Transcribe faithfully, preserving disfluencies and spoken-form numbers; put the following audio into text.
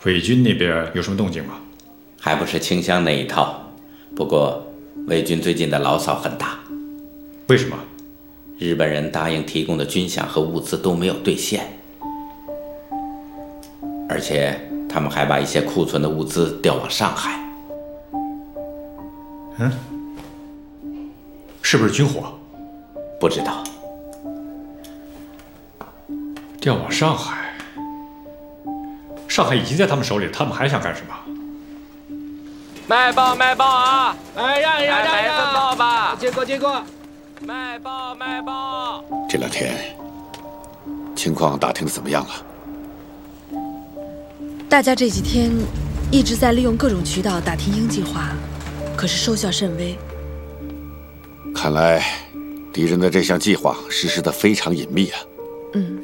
伪军那边有什么动静吗？ 还不是清乡那一套。不过伪军最近的牢骚很大。 为什么？ 日本人答应提供的军饷和物资都没有兑现，而且他们还把一些库存的物资调往上海。 嗯，是不是军火？ 不知道。 调往上海，上海已经在他们手里，他们还想干什么？ 卖报卖报啊！ 哎，让一让，让一让， 买一份报吧。 接过接过。 卖报卖报。 这两天情况打听的怎么样了？ 大家这几天一直在利用各种渠道打听鹰计划，可是收效甚微。 看来敌人的这项计划实施的非常隐秘啊。 嗯。